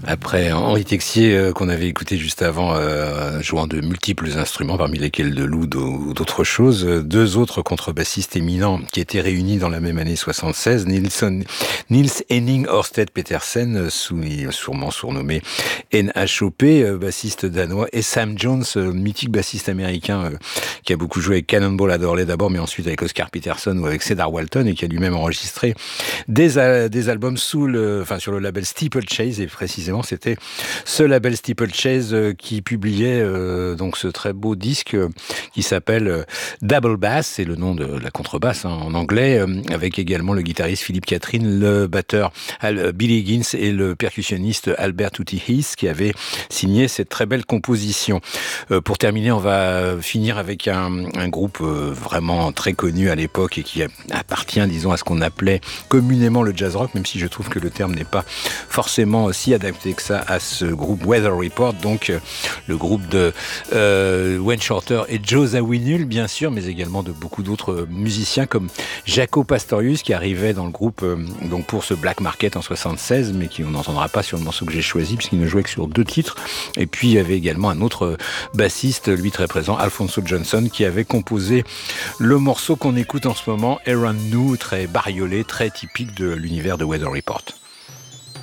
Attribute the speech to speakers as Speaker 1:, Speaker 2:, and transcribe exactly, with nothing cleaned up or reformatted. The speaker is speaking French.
Speaker 1: Après Henri Texier, euh, qu'on avait écouté juste avant, euh, jouant de multiples instruments, parmi lesquels de l'oud ou d'autres choses, euh, deux autres contrebassistes éminents qui étaient réunis dans la même année soixante-seize, Nilsson, Nils Henning Ørsted Petersen, sous, sûrement surnommé N H O P, euh, bassiste danois, et Sam Jones, euh, mythique bassiste américain, euh, qui a beaucoup joué avec Cannonball Adderley d'abord, mais ensuite avec Oscar Peterson ou avec Cedar Walton, et qui a lui-même enregistré des, euh, des albums sous le, enfin, sur le label Steeplechase, et précisément c'était ce label Steeplechase euh, qui publiait euh, donc ce très beau disque euh, qui s'appelle euh, Double Bass, c'est le nom de la contrebasse hein, en anglais, euh, avec également le guitariste Philippe Catherine, le batteur Al, Billy Higgins et le percussionniste Albert Tutti Heath qui avaient signé cette très belle composition. Euh, pour terminer, on va finir avec un, un groupe euh, vraiment très connu à l'époque et qui appartient, disons, à ce qu'on appelait communément le jazz rock, même si je trouve que le terme n'est pas forcément si adapté que ça à ce groupe Weather Report, donc euh, le groupe de euh, Wayne Shorter et Joe Zawinul, bien sûr, mais également de beaucoup d'autres musiciens comme Jaco Pastorius qui arrivait dans le groupe euh, donc pour ce Black Market en soixante-seize, mais qui on n'entendra pas sur le morceau que j'ai choisi puisqu'il ne jouait que sur deux titres. Et puis il y avait également un autre bassiste, lui très présent, Alphonso Johnson, qui avait composé le morceau qu'on écoute en ce moment, Aaron New, très bariolé, très typique de l'univers de Weather Report.